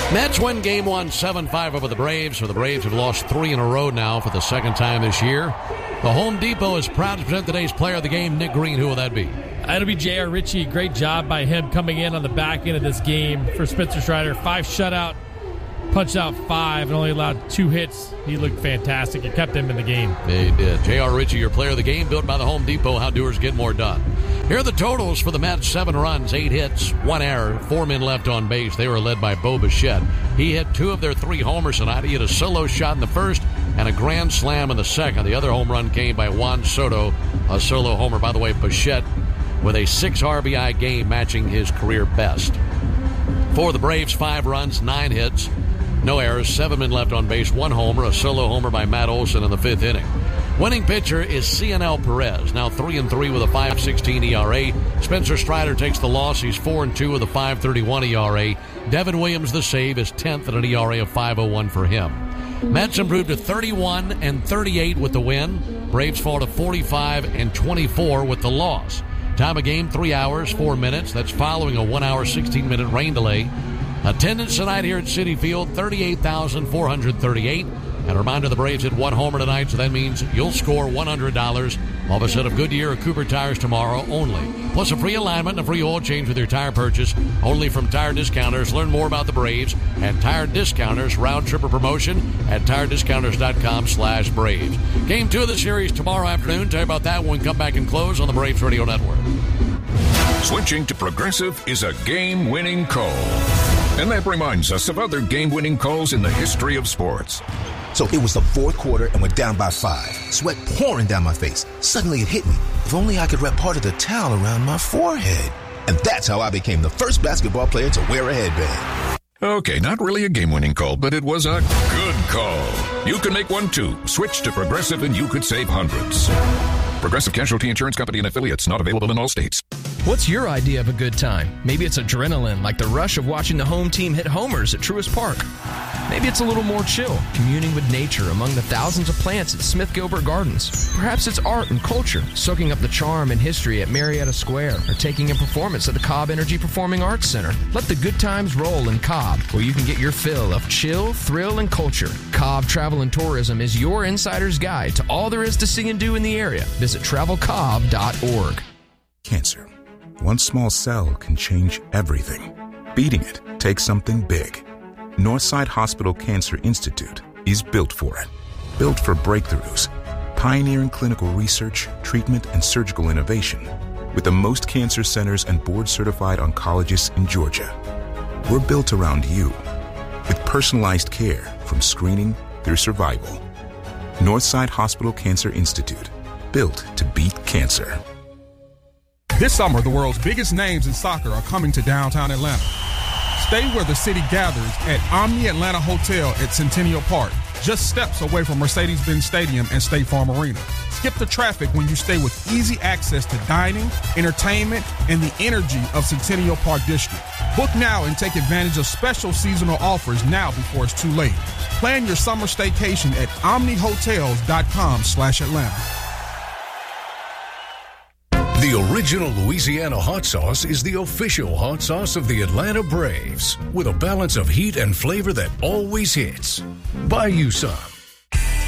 Mets win Game 1 7-5 over the Braves. So the Braves have lost 3 in a row now for the second time this year. The Home Depot is proud to present today's player of the game, Nick Green. Who will that be? That'll be J.R. Ritchie. Great job by him coming in on the back end of this game for Spencer Strider. 5 shutout, punched out 5, and only allowed 2 hits. He looked fantastic. It kept him in the game. Yeah, he did. J.R. Ritchie, your player of the game, built by the Home Depot. How doers get more done. Here are the totals for the Mets. 7 runs, 8 hits, 1 error, 4 men left on base. They were led by Bo Bichette. He hit 2 of their 3 homers tonight. He hit a solo shot in the first and a grand slam in the second. The other home run came by Juan Soto, a solo homer. By the way, Bichette with a 6 RBI game, matching his career best. For the Braves, 5 runs, 9 hits, no errors, 7 men left on base, 1 homer, a solo homer by Matt Olson in the 5th inning. Winning pitcher is Cionel Perez, now 3-3 with a 5.16 ERA. Spencer Strider takes the loss. He's 4-2 with a 5.31 ERA. Devin Williams, the save, is 10th at an ERA of 5.01 for him. Mets improved to 31-38 with the win. Braves fall to 45-24 with the loss. Time of game, 3 hours, 4 minutes. That's following a 1 hour, 16-minute rain delay. Attendance tonight here at Citi Field, 38,438. And a reminder, the Braves hit 1 homer tonight, so that means you'll score $100 off a set of Goodyear or Cooper tires tomorrow only. Plus a free alignment and a free oil change with your tire purchase, only from Tire Discounters. Learn more about the Braves and Tire Discounters round tripper promotion at tirediscounters.com/Braves. Game 2 of the series tomorrow afternoon. Tell you about that when we come back and close on the Braves Radio Network. Switching to Progressive is a game-winning call. And that reminds us of other game-winning calls in the history of sports. So it was the 4th quarter and we're down by 5. Sweat pouring down my face. Suddenly it hit me. If only I could wrap part of the towel around my forehead. And that's how I became the first basketball player to wear a headband. Okay, not really a game-winning call, but it was a good call. You can make one too. Switch to Progressive and you could save hundreds. Progressive Casualty Insurance Company and affiliates, not available in all states. What's your idea of a good time? Maybe it's adrenaline, like the rush of watching the home team hit homers at Truist Park. Maybe it's a little more chill, communing with nature among the thousands of plants at Smith Gilbert Gardens. Perhaps it's art and culture, soaking up the charm and history at Marietta Square, or taking in performance at the Cobb Energy Performing Arts Center. Let the good times roll in Cobb, where you can get your fill of chill, thrill, and culture. Cobb Travel and Tourism is your insider's guide to all there is to see and do in the area. Visit travelcobb.org. Cancer. One small cell can change everything. Beating it takes something big. Northside Hospital Cancer Institute is built for it. Built for breakthroughs, pioneering clinical research, treatment, and surgical innovation, with the most cancer centers and board-certified oncologists in Georgia. We're built around you, with personalized care from screening through survival. Northside Hospital Cancer Institute, built to beat cancer. This summer, the world's biggest names in soccer are coming to downtown Atlanta. Stay where the city gathers at Omni Atlanta Hotel at Centennial Park, just steps away from Mercedes-Benz Stadium and State Farm Arena. Skip the traffic when you stay with easy access to dining, entertainment, and the energy of Centennial Park District. Book now and take advantage of special seasonal offers now before it's too late. Plan your summer staycation at omnihotels.com/Atlanta. The original Louisiana hot sauce is the official hot sauce of the Atlanta Braves, with a balance of heat and flavor that always hits. Buy you some